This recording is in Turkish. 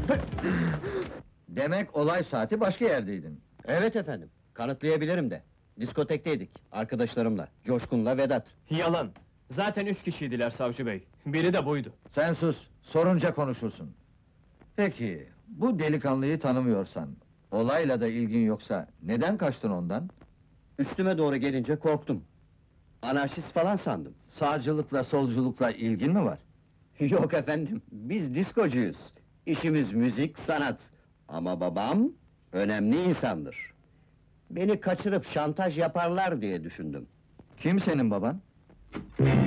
Demek olay saati başka yerdeydin. Evet efendim, kanıtlayabilirim de. Diskotekteydik, arkadaşlarımla, Coşkun'la Vedat. Yalan! Zaten 3 kişiydiler savcı bey. Biri de buydu. Sen sus, sorunca konuşursun. Peki, bu delikanlıyı tanımıyorsan, olayla da ilgin yoksa, neden kaçtın ondan? Üstüme doğru gelince korktum. Anarşist falan sandım. Sağcılıkla, solculukla ilgin mi var? Yok efendim, biz diskocuyuz. İşimiz müzik, sanat. Ama babam, önemli insandır. Beni kaçırıp şantaj yaparlar diye düşündüm. Kim senin baban?